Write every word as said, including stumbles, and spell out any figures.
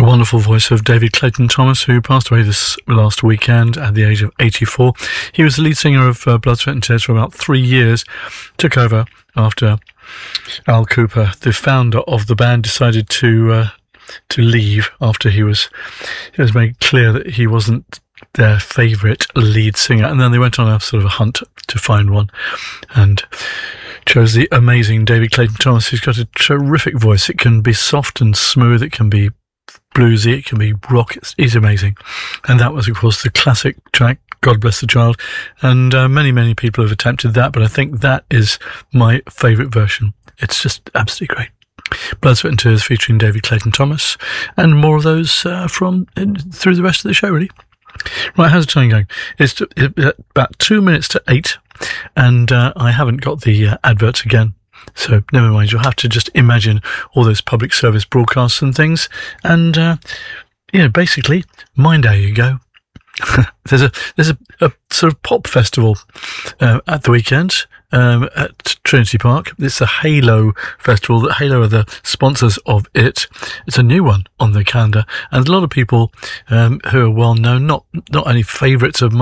wonderful voice of David Clayton Thomas, who passed away this last weekend at the age of eighty-four. He was the lead singer of uh, Blood, Sweat and Tears for about three years, took over after Al Cooper, the founder of the band, decided to uh, to leave after he was, it was made clear that he wasn't their favourite lead singer. And then they went on a sort of a hunt to find one and chose the amazing David Clayton Thomas, who's got a terrific voice. It can be soft and smooth, it can be bluesy, it can be rock. It's, it's amazing. And that was, of course, the classic track, God Bless the Child. And uh, many, many people have attempted that, but I think that is my favourite version. It's just absolutely great. Blood, Sweat and Tears featuring David Clayton Thomas, and more of those uh, from in, through the rest of the show, really. Right, how's the time going? It's, to, it's about two minutes to eight, and uh, I haven't got the uh, adverts again. So never mind, you'll have to just imagine all those public service broadcasts and things. And, uh, you know, basically, mind how you go. there's a there's a, a sort of pop festival uh, at the weekend um, at Trinity Park. It's the Halo Festival. That Halo are the sponsors of it. It's a new one on the calendar, and a lot of people um, who are well known, not not only favourites of mine,